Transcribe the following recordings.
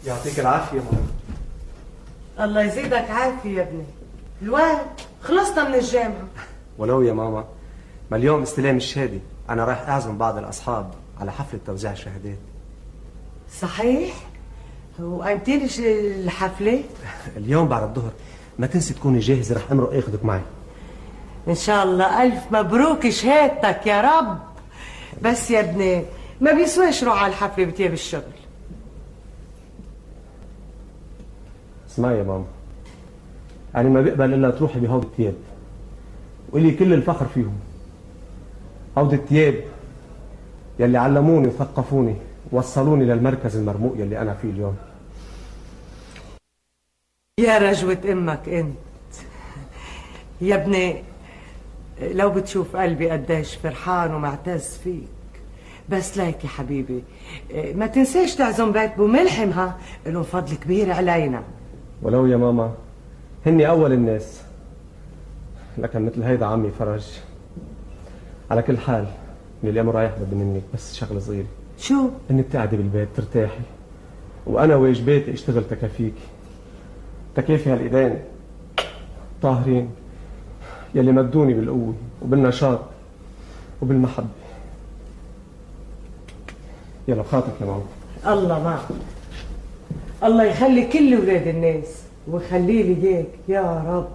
يعطيك العافية ماما. الله يزيدك عافية يا ابني. الوالد خلصنا من الجامعة. ولو يا ماما، ما اليوم استلام الشهادة، أنا رايح أعزم بعض الأصحاب على حفلة توزيع الشهادات. صحيح؟ وأمتى الحفلة؟ اليوم بعد الظهر، ما تنسي تكوني جاهزة، رح أمرق آخذك معي. إن شاء الله. ألف مبروك شهادتك يا رب. بس يا ابني ما بيسواش روح على الحفلة بتياب الشغل. اسمعي يا ماما، أنا ما بقبل إلا تروحي بهود التياب، وإلي كل الفخر فيهم. هود التياب يلي علموني وثقفوني ووصلوني للمركز المرموق يلي أنا فيه اليوم. يا رجوة أمك أنت يا ابني، لو بتشوف قلبي قديش فرحان ومعتز فيك. بس ليك يا حبيبي ما تنساش تعزم بيت بو ملحم، ها لهم فضل كبير علينا. ولو يا ماما هني أول الناس، لكن مثل هيدا عمي فرج. على كل حال من اليوم رايح بدي منك بس شغله صغيره. شو؟ انك تقعدي بالبيت ترتاحي، وانا واجباتي اشتغل تكافيكي، تكافي هالايدين طاهرين يلي مدوني بالقوه وبالنشاط وبالمحبه. يلا بخاطرك يا ماما. الله معك. الله يخلي كل ولاد الناس ويخلي لي اياك يا رب.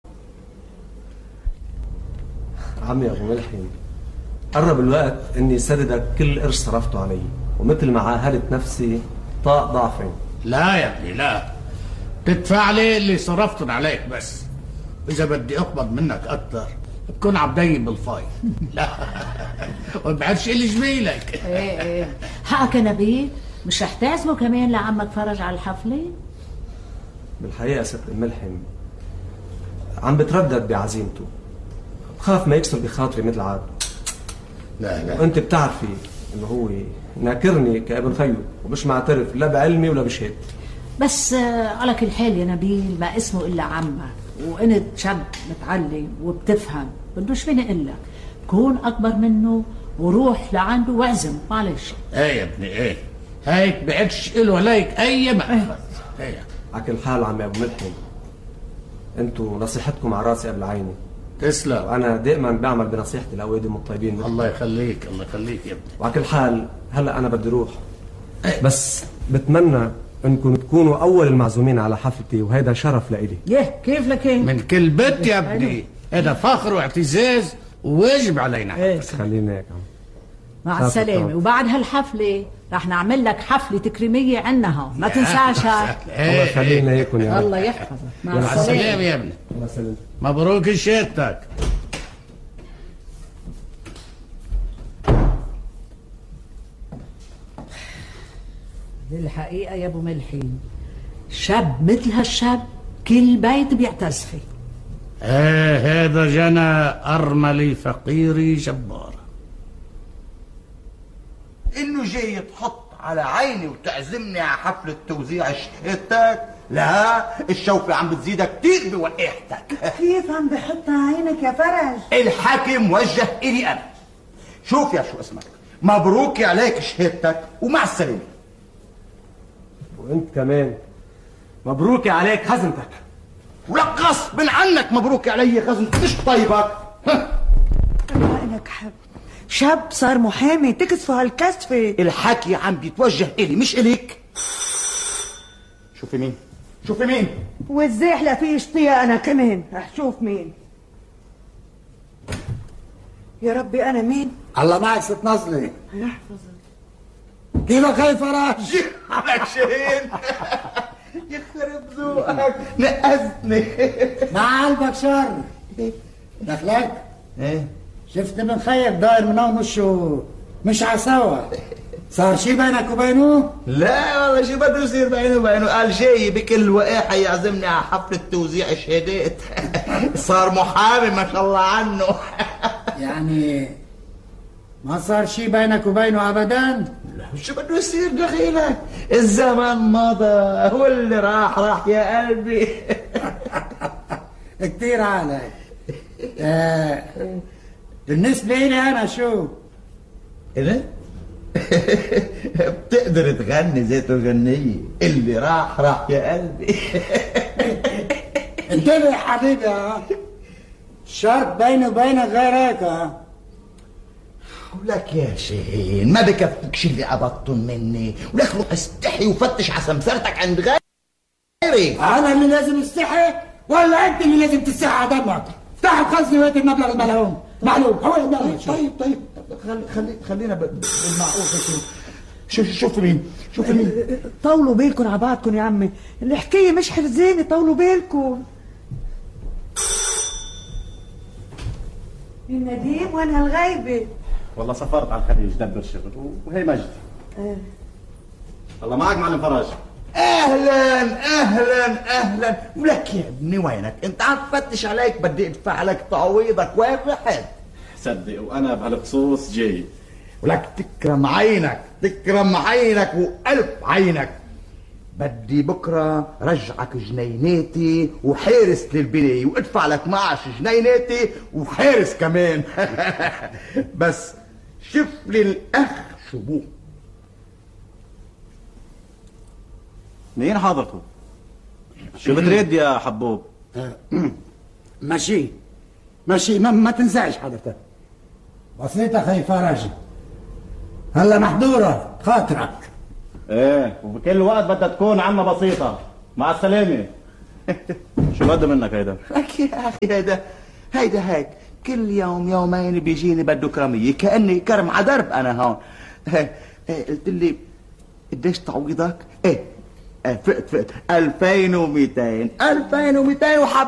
عمي ابو ملحم، قرب الوقت اني سددك كل قرش صرفته علي، ومثل ما عاهدت نفسي طاق ضعفين. لا يا ابني لا، تدفع لي اللي صرفتن عليك بس. اذا بدي اقبض منك اكثر بكون عبدي بالفاي. لا ما بعرفش اللي جميلك. ايه حقك يا نبيل، مش رح تعزمه كمان لعمك فرج على الحفله؟ بالحقيقه ست الملحم عم بتردد بعزيمته، بخاف ما يكسر بخاطري مثل عاد. لا وانت بتعرفي انه هو ناكرني كابن خيو، ومش معترف لا بعلمي ولا بشهادتي. بس على كل حال يا نبيل، ما اسمه الا عمك، وانت شاب متعلم وبتفهم، بدوش فيني اقول لك كون اكبر منه وروح لعنده واعزم. معلش. ايه يا ابني ايه، هيك بعدش له عليك اي مأخذ. ايه على كل حال عمي ابو ملحم، انتوا نصيحتكم على راسي قبل عيني. تسلم. وانا دائما بعمل بنصيحتي لاولادي الطيبين. الله يخليك الله يخليك يا ابني. وعلى كل حال هلا انا بدي اروح، بس بتمنى انكم تكونوا اول المعزومين على حفلتي، وهيدا شرف لإلي. يه كيف لكين من كل بيت يا ابني، هذا فخر واعتزاز وواجب علينا. خلينا هيك. مع السلامه. وبعد هالحفله رح نعمل لك حفله تكريميه عندنا، ما تنساش. الله يخلينا هيكم يا رب. الله يحفظك. مع السلامه يا ابني. الله يسلمك. مبروك شهادتك. الحقيقه يا ابو ملحين، شاب مثل هالشاب كل بيت بيعتز فيه. هذا جنى ارملي فقيري جبار. انه جاي تحط على عيني وتعزمني على حفلة توزيع شهادتك؟ لا، الشوكة عم بتزيدك كتير بوقاحتك. كيف عم بحط عينك يا فرج؟ الحاكم وجه إلي أنا. شوف يا شو اسمك، مبروك عليك شهادتك ومع السلامة. وانت كمان مبروك عليك خزنتك. ولك غصب عنك مبروك علي خزنتك، مش طيبك. لك حب شاب صار محامي تكسفه هالكسفة. الحكي عم بيتوجه إلي مش إليك. شوفي مين، شوفي مين. والزاحلة في اشتيا أنا كمان، رح شوف مين. يا ربي أنا مين؟ الله معك ست نصلي. يحفظك. كيفك هاي فرج؟ عشان يخرب ذوقك نقزني. مع قلبك شر. دخلك؟ ايه شفت ابن خيك داير من هون وشه مش عسوا، صار شي بينك وبينه؟ لا والله شو بده يصير بينه وبينه، قال جاي بكل وقاحة يعزمني على حفلة توزيع شهادات. صار محامي ما شاء الله عنه. يعني ما صار شي بينك وبينه ابدا؟ لا شو بده يصير دخيلك، الزمن مضى واللي راح يا قلبي. كتير عليك. بالنسبة لي أنا شو؟ إيه؟ بتقدر تغني زي الغنية اللي راح راح يا قلبي. انتبه يا حبيبي ها، الشرط بيني وبينك غير هيك ها. ولك يا شاهين ما بكفيكش اللي قبضتن مني، ولك روح استحي وفتش على سمسرتك عند غيري. انا اللي لازم استحي ولا انت اللي لازم تستحي على دمك؟ افتح الخزنه وهات المبلغ الملعون. معلوم هو المبلغ. طيب خلينا بالمعقول. شوف مين طولوا بالكم على بعضكم يا عمي، الحكايه مش حرزانه، طولوا بالكم. النديم وانا الغايبه. والله سافرت على الخليج دبر شغل وهي مجدي. الله معك معلم فرج. اهلا ولك يا ابني وينك؟ انت عم تفتش عليك، بدي ادفع لك تعويضك. وين رحت؟ صدق وانا بهالخصوص جاي. ولك تكرم عينك والف عينك. بدي بكره رجعك جنيناتي وحارس للبنايه، وادفع لك معش جنيناتي وحارس كمان. بس شوف لي الاخ شبوه. مين حضرته؟ شو بتريد يا حبوب؟ ماشي ما تنساش حضرتك. وصيت اخي فرج هلا محضوره خاطرك. ايه وبكل وقت بدها تكون عنا بسيطة. مع السلامة. شو بده منك هيدا؟ لك يا اخي هيدا هيك كل يوم يومين بيجيني بده كرمية كأني كرم على درب انا هون. قلت لي قديش تعويضك؟ فقت 2200 وحب